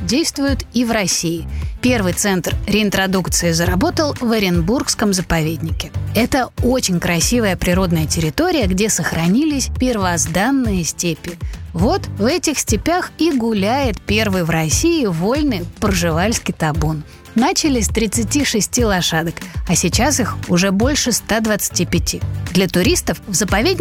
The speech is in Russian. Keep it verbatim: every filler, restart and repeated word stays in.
действуют и в России. Первый центр реинтродукции заработал в Оренбургском заповеднике. Это очень красивая природная территория, где сохранились первозданные степи. Вот в этих степях и гуляет первый в России вольный пржевальский табун. Начали с тридцати шести лошадок, а сейчас их уже больше ста двадцати пяти. Для туристов в заповеднике